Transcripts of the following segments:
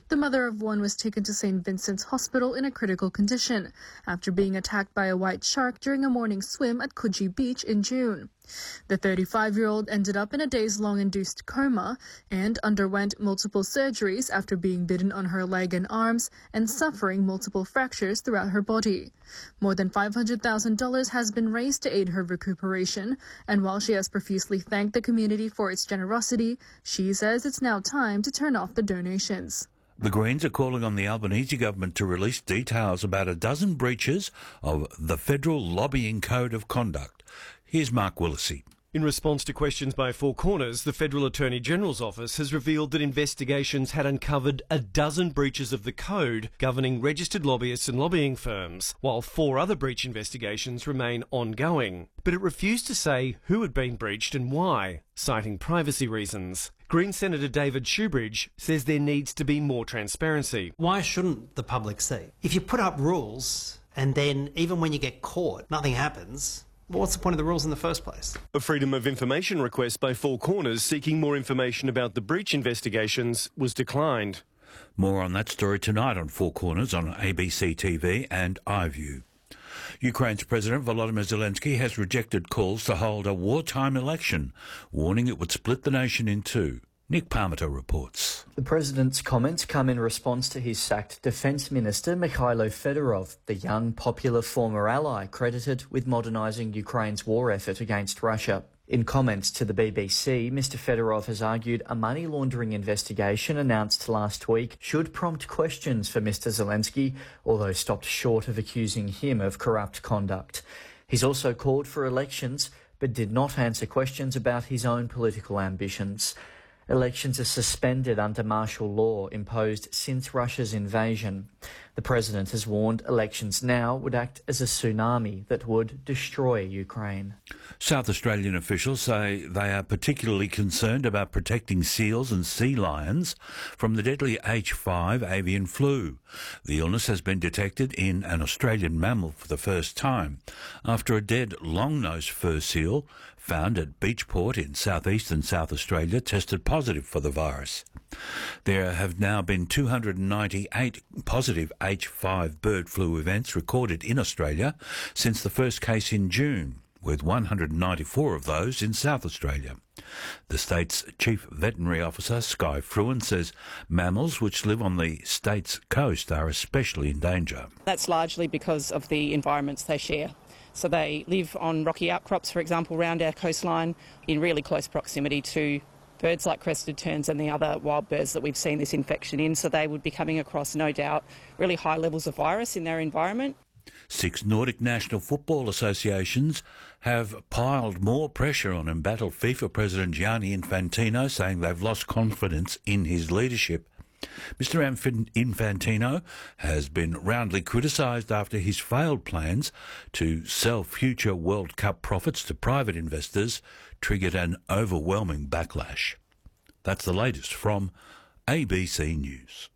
The mother of one was taken to St. Vincent's Hospital in a critical condition after being attacked by a white shark during a morning swim at Coogee Beach in June. The 35-year-old ended up in a days-long induced coma and underwent multiple surgeries after being bitten on her leg and arms and suffering multiple fractures throughout her body. More than $500,000 has been raised to aid her recuperation, and while she has profusely thanked the community for its generosity, she says it's now time to turn off the donations. The Greens are calling on the Albanese government to release details about a dozen breaches of the Federal Lobbying Code of Conduct. Here's Mark Willesee. In response to questions by Four Corners, the Federal Attorney General's office has revealed that investigations had uncovered a dozen breaches of the code governing registered lobbyists and lobbying firms, while 4 other breach investigations remain ongoing. But it refused to say who had been breached and why, citing privacy reasons. Green Senator David Shoebridge says there needs to be more transparency. Why shouldn't the public see? If you put up rules and then even when you get caught, nothing happens, well, what's the point of the rules in the first place? A Freedom of Information request by Four Corners seeking more information about the breach investigations was declined. More on that story tonight on Four Corners on ABC TV and iView. Ukraine's President Volodymyr Zelensky has rejected calls to hold a wartime election, warning it would split the nation in two. Nick Parmenter reports. The president's comments come in response to his sacked Defence Minister Mikhailo Fedorov, the young, popular former ally credited with modernising Ukraine's war effort against Russia. In comments to the BBC, Mr Fedorov has argued a money laundering investigation announced last week should prompt questions for Mr Zelensky, although stopped short of accusing him of corrupt conduct. He's also called for elections, but did not answer questions about his own political ambitions. Elections are suspended under martial law imposed since Russia's invasion. The president has warned elections now would act as a tsunami that would destroy Ukraine. South Australian officials say they are particularly concerned about protecting seals and sea lions from the deadly H5 avian flu. The illness has been detected in an Australian mammal for the first time after a dead long-nosed fur seal found at Beachport in southeastern South Australia tested positive for the virus. There have now been 298 positive H5 bird flu events recorded in Australia since the first case in June, with 194 of those in South Australia. The state's chief veterinary officer, Sky Fruin, says mammals which live on the state's coast are especially in danger. That's largely because of the environments they share. So they live on rocky outcrops, for example, around our coastline in really close proximity to birds like crested terns and the other wild birds that we've seen this infection in. So they would be coming across, no doubt, really high levels of virus in their environment. 6 Nordic national football associations have piled more pressure on embattled FIFA President Gianni Infantino, saying they've lost confidence in his leadership. Mr Infantino has been roundly criticised after his failed plans to sell future World Cup profits to private investors triggered an overwhelming backlash. That's the latest from ABC News.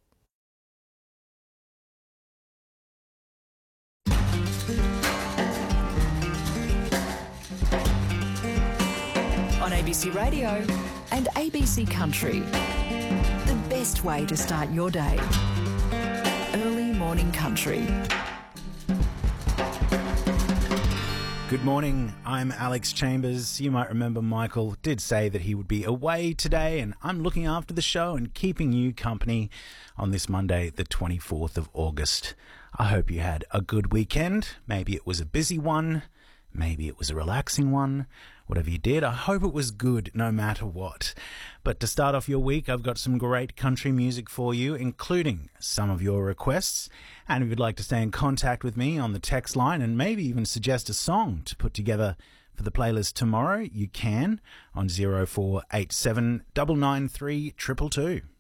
On ABC Radio and ABC Country. The best way to start your day. Early morning country. Good morning, I'm Alex Chambers. You might remember Michael did say that he would be away today, and I'm looking after the show and keeping you company on this Monday, the 24th of August. I hope you had a good weekend. Maybe it was a busy one. Maybe it was a relaxing one. Whatever you did, I hope it was good no matter what. But to start off your week, I've got some great country music for you, including some of your requests. And if you'd like to stay in contact with me on the text line and maybe even suggest a song to put together for the playlist tomorrow, you can on 0487 993 222.